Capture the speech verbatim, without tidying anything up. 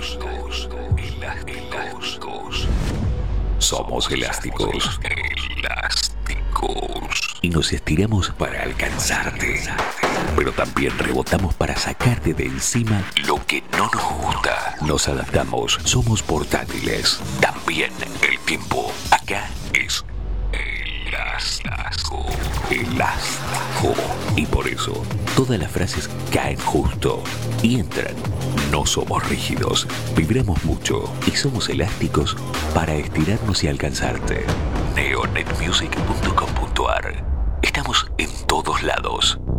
Elásticos. Somos elásticos. Elásticos. Y nos estiramos para alcanzarte. Pero también rebotamos para sacarte de encima lo que no nos gusta. Nos adaptamos. Somos portátiles. También el tiempo. Acá es elástico. Elástico. Y por eso, todas las frases caen justo y entran. No somos rígidos, vibramos mucho y somos elásticos para estirarnos y alcanzarte. neonetmusic punto com punto ar. Estamos en todos lados.